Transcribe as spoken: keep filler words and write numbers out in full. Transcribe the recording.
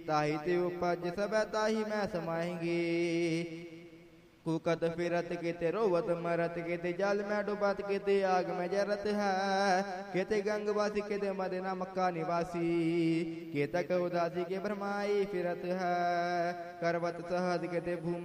ताहि ते उपज सब ताहि मैं समाएंगे। कुकत फिरत केते रोवत मरत केते जल में डुबत केते आग में जरत है। केते गंगवासी केते मदीना मक्का निवासी केतक उदासी के भरमाई फिरत है। करवत सहज केते भूमि